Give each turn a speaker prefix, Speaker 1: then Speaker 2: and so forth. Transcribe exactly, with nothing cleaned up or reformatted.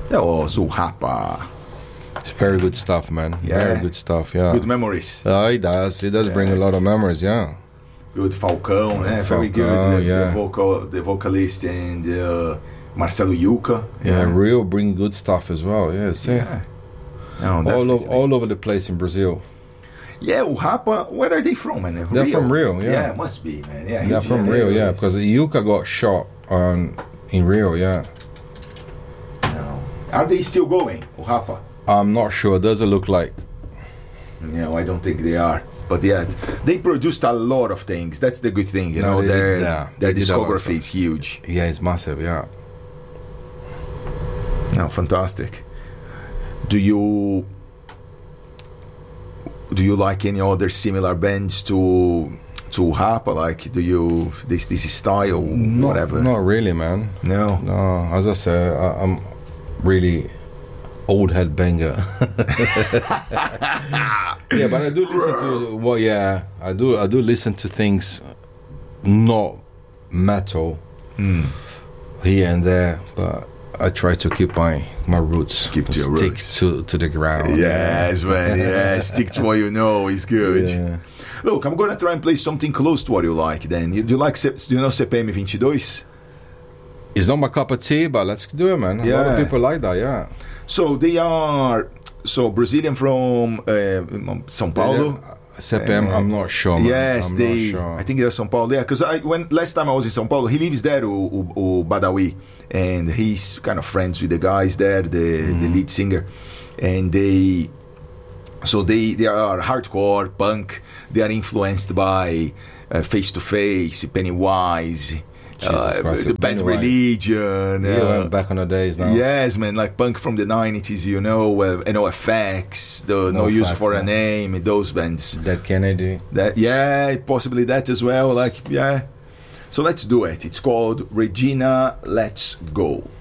Speaker 1: Yeah, also Rapa.
Speaker 2: It's very good stuff, man.
Speaker 1: Yeah.
Speaker 2: Very good stuff, yeah.
Speaker 1: Good memories.
Speaker 2: Oh, it does. It does
Speaker 1: Yes.
Speaker 2: bring a lot of memories, yeah.
Speaker 1: Good Falcão, né? Very
Speaker 2: Falcão,
Speaker 1: good. The,
Speaker 2: yeah.
Speaker 1: the vocal, the vocalist and uh, Marcelo Yuca.
Speaker 2: Yeah, Rio bring good stuff as well. Yes, yeah.
Speaker 1: Yeah. No,
Speaker 2: all
Speaker 1: definitely.
Speaker 2: over, all over the place in Brazil.
Speaker 1: Yeah, o Rapa, where are they from, man?
Speaker 2: They're from Rio, yeah.
Speaker 1: Yeah, must be, man. Yeah,
Speaker 2: They're
Speaker 1: de
Speaker 2: from
Speaker 1: Janeiro
Speaker 2: Rio, yeah,
Speaker 1: is-
Speaker 2: because Yuka got shot on in Rio, yeah.
Speaker 1: No. Are they still going, o Rapa?
Speaker 2: I'm not sure. Doesn't look like.
Speaker 1: No, I don't think they are. But yeah, they produced a lot of things. That's the good thing, you
Speaker 2: No,
Speaker 1: know.
Speaker 2: they
Speaker 1: Their
Speaker 2: did, yeah.
Speaker 1: their
Speaker 2: They did a lot of
Speaker 1: discography is huge.
Speaker 2: Yeah, it's massive, yeah.
Speaker 1: No, fantastic. Do you do you like any other similar bands to to Rapa? Like, do you this this style,
Speaker 2: Not,
Speaker 1: whatever?
Speaker 2: Not really, man.
Speaker 1: No.
Speaker 2: No, as I said, I, I'm really old head banger. Yeah, but I do listen to well, yeah, I do. I do listen to things not metal
Speaker 1: Mm.
Speaker 2: here and there, but I try to keep my my roots.
Speaker 1: Keep to your
Speaker 2: stick
Speaker 1: roots.
Speaker 2: to to the ground.
Speaker 1: Yes, man. Yeah, stick to what you know is good.
Speaker 2: Yeah.
Speaker 1: Look, I'm gonna try and play something close to what you like. Then, you, do you like? C- do you know C P M twenty-two?
Speaker 2: It's not my cup of tea, but let's do it, man. A lot
Speaker 1: Yeah.
Speaker 2: of people like that, yeah.
Speaker 1: So they are so Brazilian from uh, São Paulo.
Speaker 2: C P M,
Speaker 1: Uh,
Speaker 2: I'm not sure, man.
Speaker 1: Yes,
Speaker 2: I'm
Speaker 1: they.
Speaker 2: not sure.
Speaker 1: I think they're São Paulo. Yeah, because I when last time I was in São Paulo, he lives there, o, o, o Badawi, and he's kind of friends with the guys there, the
Speaker 2: Mm.
Speaker 1: the lead singer, and they. So they they are hardcore punk. They are influenced by uh, Face to Face, Pennywise, uh,
Speaker 2: Christ,
Speaker 1: the Bad
Speaker 2: Pennywise.
Speaker 1: Religion.
Speaker 2: Yeah,
Speaker 1: uh,
Speaker 2: well, back on the days now.
Speaker 1: Yes, man, like punk from the nineties, you know, uh, N O F X, the No,
Speaker 2: No
Speaker 1: Use
Speaker 2: Facts,
Speaker 1: for a
Speaker 2: yeah.
Speaker 1: Name, those bands.
Speaker 2: Dead Kennedy.
Speaker 1: That yeah, possibly that as well. Like yeah, so let's do it. It's called Regina. Let's go.